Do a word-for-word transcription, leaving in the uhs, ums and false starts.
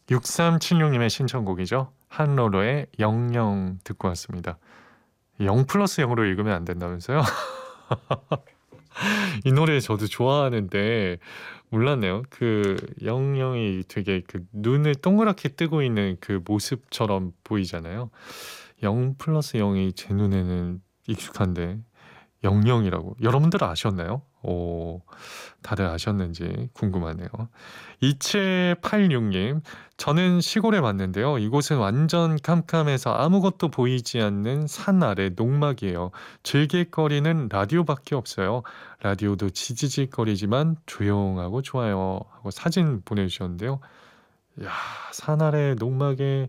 육삼칠육님의 신청곡이죠. 한로로의 영영 듣고 왔습니다. 영 플러스 영으로 읽으면 안 된다면서요? 이 노래 저도 좋아하는데 몰랐네요. 그 영영이 되게 그 눈을 동그랗게 뜨고 있는 그 모습처럼 보이잖아요. 영 플러스 영이 제 눈에는 익숙한데 영영이라고. 여러분들 아셨나요? 오, 다들 아셨는지 궁금하네요. 이칠팔육님, 저는 시골에 왔는데요. 이곳은 완전 캄캄해서 아무것도 보이지 않는 산 아래 농막이에요. 즐길거리는 라디오밖에 없어요. 라디오도 지지직거리지만 조용하고 좋아요. 하고 사진 보내주셨는데요. 야, 산 아래 농막에